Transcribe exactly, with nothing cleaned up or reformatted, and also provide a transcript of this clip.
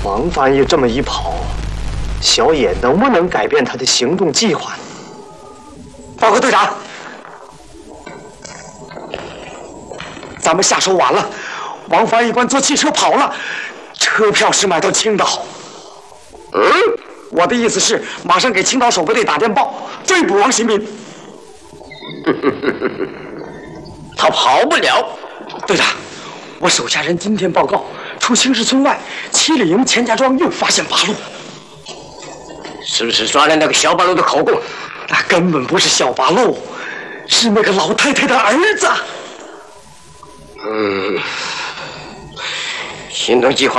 王翻译这么一跑，小野能不能改变他的行动计划呢？报告队长，咱们下手晚了，王翻译官坐汽车跑了，车票是买到青岛。嗯，我的意思是，马上给青岛守备队打电报，追捕王新民。他跑不了。队长，我手下人今天报告，出青石村外七里营钱家庄又发现八路。是不是抓了那个小八路的口供？那根本不是小八路，是那个老太太的儿子。嗯，行动计划